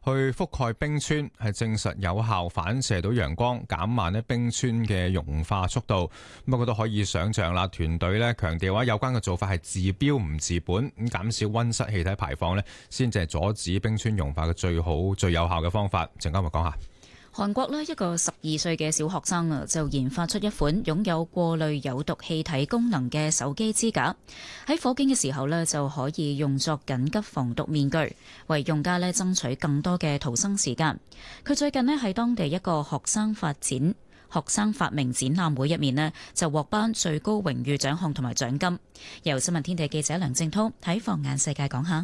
去覆蓋冰川，係證實有效反射到陽光，減慢咧冰川嘅融化速度。不過都可以想像啦，團隊咧強調話有關嘅做法係治標唔治本，咁減少溫室氣體排放咧，先至係阻止冰川融化嘅最好、最有效嘅方法。陣間我講下。 韓國呢一個12歲嘅小學生啊，就研發出一款擁有過濾有毒氣體功能嘅手機支架，喺火警嘅時候呢，就可以用作緊急防毒面具，為用家呢爭取更多嘅逃生時間。佢最近呢喺當地一個學生發明展覽會入面呢，就獲頒最高榮譽獎項同埋獎金。由新聞天地記者梁正濤喺放眼世界講下。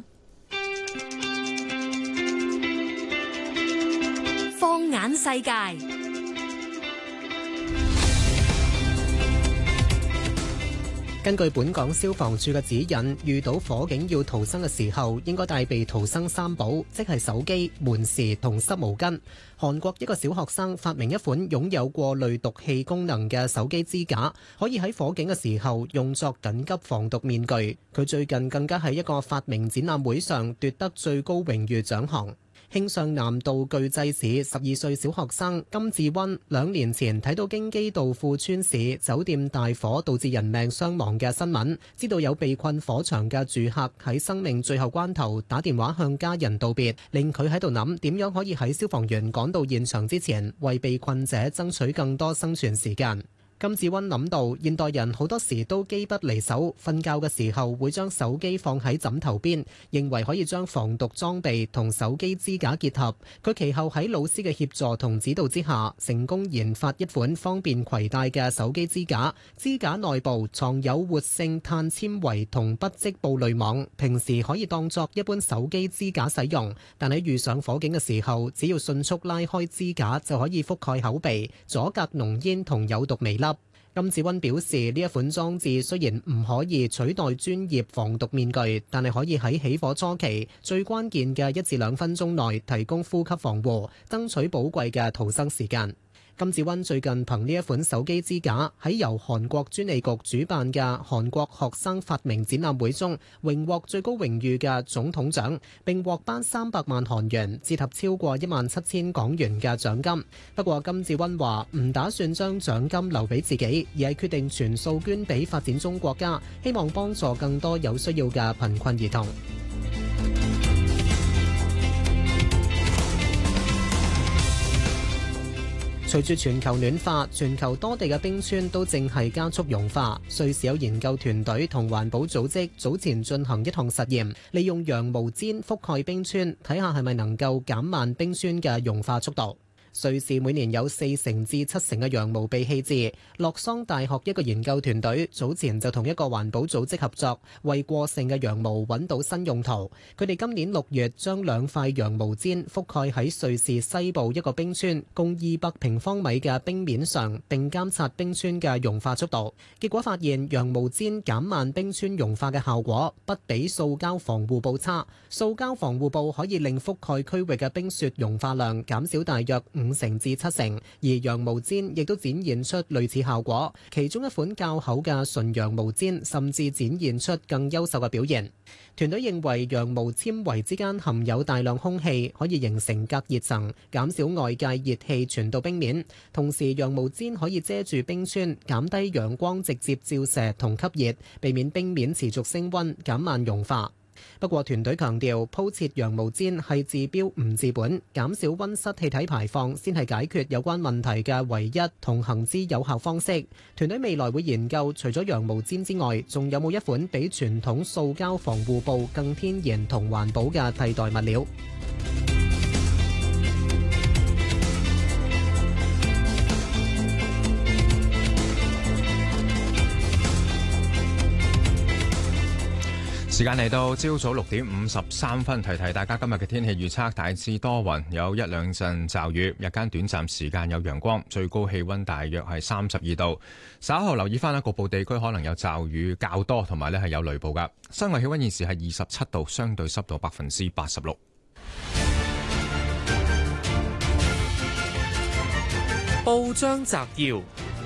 放眼世界，根據本港消防處嘅指引，遇到火警要逃生嘅時候，應該帶備逃生三寶，即係手機、門匙同濕毛巾。韓國一個小學生發明一款擁有過濾毒氣功能嘅手機支架，可以喺火警嘅時候用作緊急防毒面具。佢最近更加喺一個發明展覽會上奪得最高榮譽獎項。慶尚南道巨濟市12歲小學生金志溫2年前睇到京畿道富川市酒店大火導致人命傷亡嘅新聞，知道有被困火場嘅住客喺生命最後關頭打電話向家人道別，令佢喺度諗點樣可以喺消防員趕到現場之前為被困者爭取更多生存時間。金志溫諗到，現代人好多時都機不離手，瞓覺嘅時候會將手機放喺枕頭邊，認為可以將防毒裝備同手機支架結合。佢其後喺老師嘅協助同指導之下，成功研發一款方便攜帶嘅手機支架。支架內部藏有活性碳纖維同不織布濾網，平時可以當作一般手機支架使用，但喺遇上火警嘅時候，只要迅速拉開支架就可以覆蓋口鼻，阻隔濃煙同有毒微粒。金志溫表示，呢一款裝置雖然唔可以取代專業防毒面具，但係可以喺起火初期最關鍵嘅1至2分鐘內提供呼吸防護，爭取寶貴嘅逃生時間。金志溫最近憑呢一款手機支架喺由韓國專利局主辦嘅韓國學生發明展覽會中，榮獲最高榮譽嘅總統獎，並獲頒300萬韓元，折合超過17000港元嘅獎金。不過金志溫話唔打算將獎金留俾自己，而係決定全數捐俾發展中國家，希望幫助更多有需要嘅貧困兒童。隨住全球暖化，全球多地嘅冰川都正係加速融化。瑞士有研究團隊同環保組織早前進行一項實驗，利用羊毛氈覆蓋冰川，睇下係咪能夠減慢冰川嘅融化速度。瑞士每年有4成至7成嘅羊毛被棄置。洛桑大學一個研究團隊早前就同一個環保組織合作，為過剩嘅羊毛揾到新用途。佢哋今年6月將2塊羊毛氈覆蓋喺瑞士西部一個冰川，共200平方米嘅冰面上，並監察冰川嘅融化速度。結果發現，羊毛氈減慢冰川融化嘅效果不比塑膠防護布差。塑膠防護布可以令覆蓋區域嘅冰雪融化量減少大約5成至7成，而羊毛氈亦都展現出類似效果。其中一款較厚嘅純羊毛氈甚至展現出更優秀嘅表現。團隊認為羊毛纖維之間含有大量空氣，可以形成隔熱層，減少外界熱氣傳到冰面。同時，羊毛氈可以遮住冰川，減低陽光直接照射同吸熱，避免冰面持續升溫，減慢融化。不過團隊強調，鋪設羊毛氈係治標唔治本，減少溫室氣體排放先係解決有關問題嘅唯一同行之有效方式。團隊未來會研究，除咗羊毛氈之外，仲有冇一款比傳統塑膠防護布更天然同環保嘅替代物料。 時間嚟到朝早6點53分，提提大家今日嘅天氣預測，大致多雲，有1、2陣驟雨，日間短暫時間有陽光，最高氣溫大約係32度。稍後留意翻局部地區可能有驟雨較多，同埋係有雷暴噶。室外氣溫現時係27度，相對濕度86%。 報章摘要，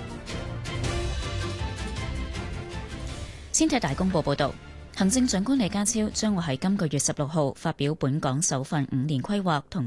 先睇大公報報道。行政長官李家超將會喺今個月16號發表本港首份5年規劃同